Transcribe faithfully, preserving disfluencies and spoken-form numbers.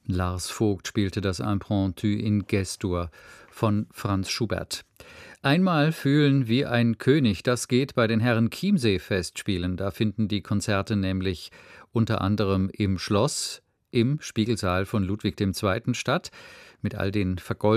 Lars Vogt spielte das Impromptu in G-Dur von Franz Schubert. Einmal fühlen wie ein König, das geht bei den Herren Chiemsee-Festspielen. Da finden die Konzerte nämlich unter anderem im Schloss, im Spiegelsaal von Ludwig der Zweite statt, mit all den vergoldeten